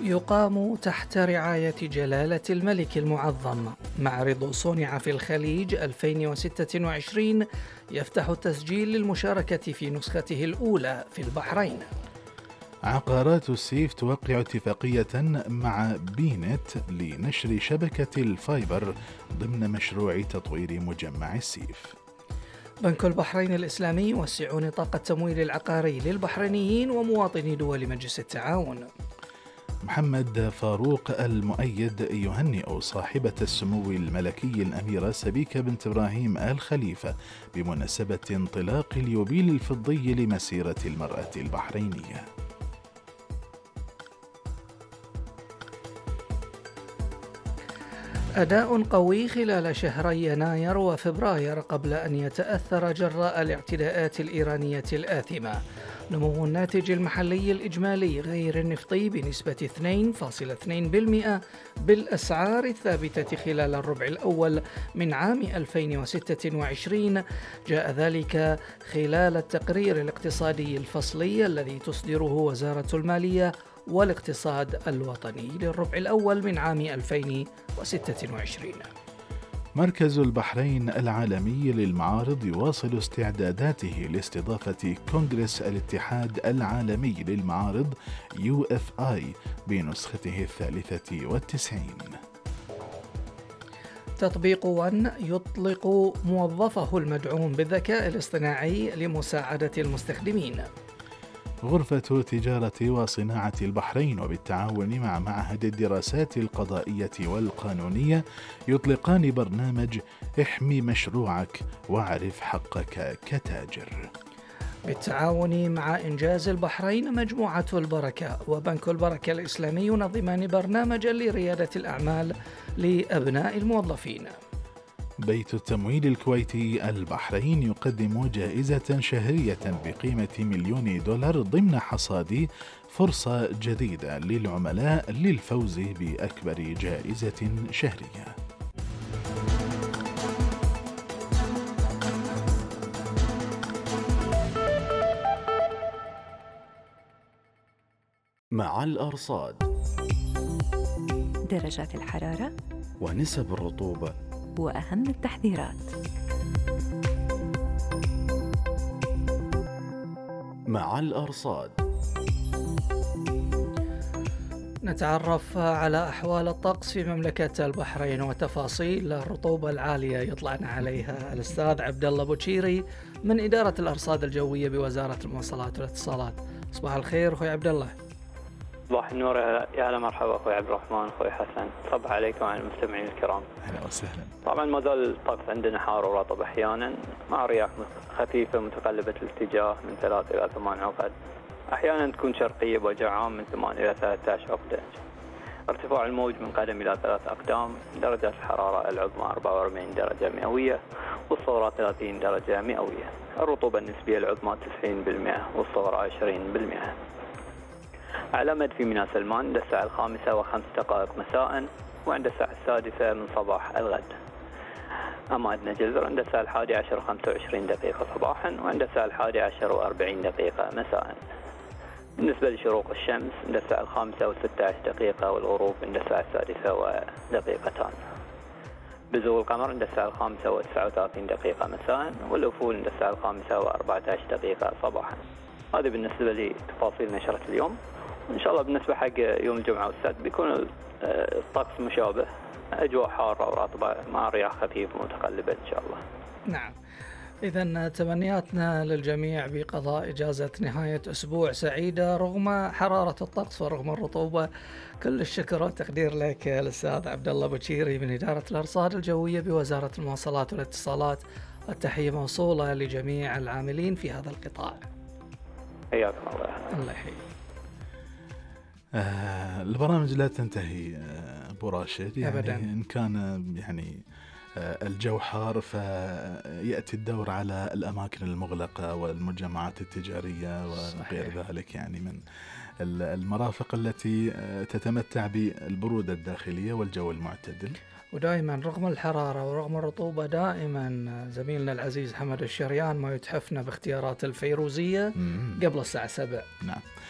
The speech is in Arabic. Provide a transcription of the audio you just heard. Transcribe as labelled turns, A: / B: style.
A: يقام تحت رعاية جلالة الملك المعظم معرض صنع في الخليج 2026 يفتح التسجيل للمشاركة في نسخته الأولى في البحرين.
B: عقارات السيف توقع اتفاقية مع بينت لنشر شبكة الفايبر ضمن مشروع تطوير مجمع السيف.
A: بنك البحرين الإسلامي يوسع نطاق التمويل العقاري للبحرينيين ومواطني دول مجلس التعاون.
B: محمد فاروق المؤيد يهنئ صاحبة السمو الملكي الأميرة سبيكة بنت إبراهيم آل خليفة بمناسبة انطلاق اليوبيل الفضي لمسيرة المرأة البحرينية.
A: أداء قوي خلال شهري يناير وفبراير قبل أن يتأثر جراء الاعتداءات الإيرانية الآثمة. نمو الناتج المحلي الإجمالي غير النفطي بنسبة 2.2% بالأسعار الثابتة خلال الربع الأول من عام 2026. جاء ذلك خلال التقرير الاقتصادي الفصلي الذي تصدره وزارة المالية والاقتصاد الوطني للربع الأول من عام 2026.
B: مركز البحرين العالمي للمعارض يواصل استعداداته لاستضافة كونغرس الاتحاد العالمي للمعارض UFI بنسخته 93.
A: تطبيق ون يطلق موظفه المدعوم بالذكاء الاصطناعي لمساعدة المستخدمين.
B: غرفة تجارة وصناعة البحرين وبالتعاون مع معهد الدراسات القضائية والقانونية يطلقان برنامج احمي مشروعك واعرف حقك كتاجر.
A: بالتعاون مع إنجاز البحرين مجموعة البركة وبنك البركة الإسلامي ينظمان برنامجا لريادة الأعمال لأبناء الموظفين.
B: بيت التمويل الكويتي البحرين يقدم جائزة شهرية بقيمة $1,000,000 ضمن حصاد فرصة جديدة للعملاء للفوز بأكبر جائزة شهرية.
C: مع الأرصاد،
D: درجات الحرارة
C: ونسب الرطوبة
D: وأهم التحذيرات.
C: مع الأرصاد
A: نتعرف على أحوال الطقس في مملكة البحرين وتفاصيل الرطوبة العالية يطلعنا عليها الأستاذ عبد الله بوشيري من إدارة الأرصاد الجوية بوزارة المواصلات والاتصالات. صباح الخير أخوي عبد الله.
E: صباح النور، يا هلا مرحبا اخوي عبد الرحمن، اخوي حسن، صباح عليكم وعلى المستمعين الكرام.
B: اهلا وسهلا.
E: طبعا ما زال الطقس عندنا حار ورطب احيانا مع رياح خفيفه متقلبه الاتجاه من 3 الى 8 عقد، احيانا تكون شرقيه بوجه عام من 8 الى 13 عقده. ارتفاع الموج من قدم الى 3 اقدام. درجات الحراره العظمى 44 درجه مئويه والصغرى 30 درجه مئويه. الرطوبه النسبيه العظمى 90% والصغرى 20%. على مد في ميناء سلمان عند الساعة 5:05 مساء وعند الساعة 6 من صباح الغد. أما أدنى جزر عند الساعة 11:25 صباحا وعند الساعة 11:40 مساء. بالنسبة لشروق الشمس عند الساعة 5:16 والغروب عند الساعة 6:02. بزوغ القمر عند الساعة 5:39 مساء والأفول عند الساعة 5:14 صباحا. هذه بالنسبة لتفاصيل نشرة اليوم. إن شاء الله بالنسبة حق يوم الجمعة والسبت بيكون الطقس مشابه، أجواء حارة ورطبة مع رياح خفيف متقلبة إن شاء الله.
A: نعم، إذن تمنياتنا للجميع بقضاء إجازة نهاية أسبوع سعيدة رغم حرارة الطقس ورغم الرطوبة. كل الشكر والتقدير لك الأستاذ عبد الله بوشيري من إدارة الأرصاد الجوية بوزارة المواصلات والاتصالات. التحية موصولة لجميع العاملين في هذا القطاع.
E: حياكم الله.
A: الله يحييك.
B: البرامج لا تنتهي أبو راشد، يعني
A: أبداً.
B: إن كان يعني الجو حار فيأتي الدور على الأماكن المغلقة والمجمعات التجارية وغير ذلك، يعني من المرافق التي تتمتع بالبرودة الداخلية والجو المعتدل.
A: ودائما رغم الحرارة ورغم الرطوبة دائما زميلنا العزيز حمد الشريان ما يتحفنا باختيارات الفيروزية قبل الساعة 7.
B: نعم،